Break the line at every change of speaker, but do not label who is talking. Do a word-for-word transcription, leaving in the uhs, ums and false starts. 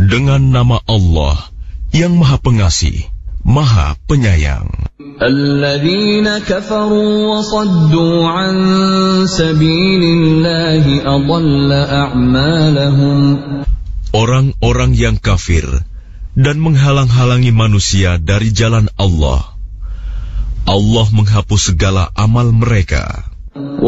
Dengan nama Allah yang Maha Pengasih, Maha Penyayang.
Alladzina kafaru wa saddu an sabilillahi adalla a'malahum.
Orang-orang yang kafir dan menghalang-halangi manusia dari jalan Allah, Allah menghapus segala amal mereka.